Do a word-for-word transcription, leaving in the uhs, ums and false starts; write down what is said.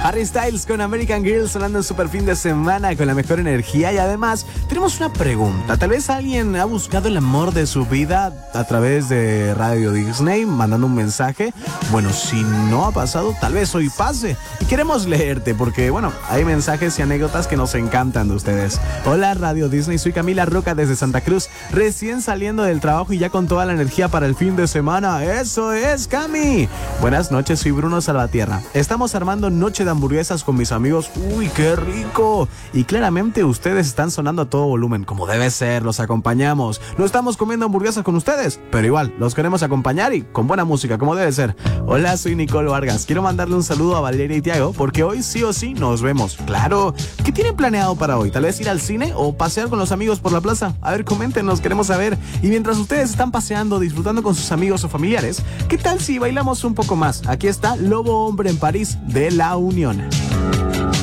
Harry Styles con American Girl sonando en super fin de semana con la mejor energía. Y además tenemos una pregunta. Tal vez alguien ha buscado el amor de su vida a través de Radio Disney, mandando un mensaje. Bueno, si no ha pasado, tal vez hoy pase. Y queremos leerte porque, bueno, hay mensajes y anécdotas que nos encantan de ustedes. Hola Radio Disney, soy Camila Roca desde Santa Cruz, recién saliendo del trabajo y ya con toda la energía para el fin de semana. ¡Eso es, Cami! Buenas noches, soy Bruno Salvatierra. Estamos armando noche de hamburguesas con mis amigos. ¡Uy, qué rico! Y claramente ustedes están sonando a todo volumen, como debe ser, los acompañamos. No estamos comiendo hamburguesas con ustedes, pero igual, los queremos acompañar y con buena música, como debe ser. Hola, soy Nicole Vargas. Quiero mandarle un saludo a Valeria y Tiago, porque hoy sí o sí nos vemos. ¡Claro! ¿Qué tienen planeado para hoy? ¿Tal vez ir al cine o pasear con los amigos por la plaza? A ver, coméntenos, queremos saber. Y mientras ustedes están paseando, disfrutando con sus amigos o familiares, ¿qué tal si bailamos un poco más? Aquí está Lobo Hombre en París de La Unión.